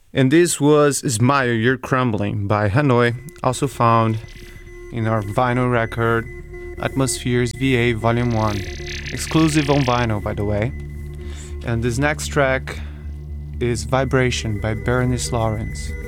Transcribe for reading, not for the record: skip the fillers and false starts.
And this was Smile, You're Crumbling by Hanoi, also found in our vinyl record Atmospheres VA Volume 1, exclusive on vinyl, by the way. And this next track is Vibration by Berenice Lawrence.